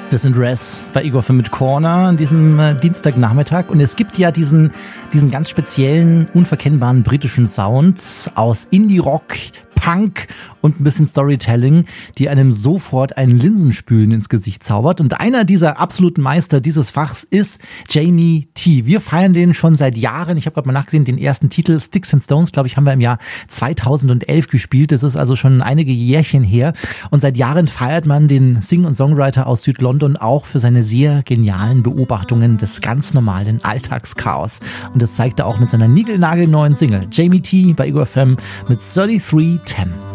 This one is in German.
Das sind Res bei Igor mit Corner an diesem Dienstagnachmittag. Und es gibt ja diesen ganz speziellen, unverkennbaren britischen Sound aus Indie-Rock, Punk und ein bisschen Storytelling, die einem sofort ein Linsenspülen ins Gesicht zaubert. Und einer dieser absoluten Meister dieses Fachs ist Jamie T. Wir feiern den schon seit Jahren. Ich habe gerade mal nachgesehen, den ersten Titel Sticks and Stones, glaube ich, haben wir im Jahr 2011 gespielt. Das ist also schon einige Jährchen her. Und seit Jahren feiert man den Sing- und Songwriter aus Südlondon auch für seine sehr genialen Beobachtungen des ganz normalen Alltagschaos. Und das zeigt er auch mit seiner niegelnagelneuen Single. Jamie T bei Igor FM mit 3310.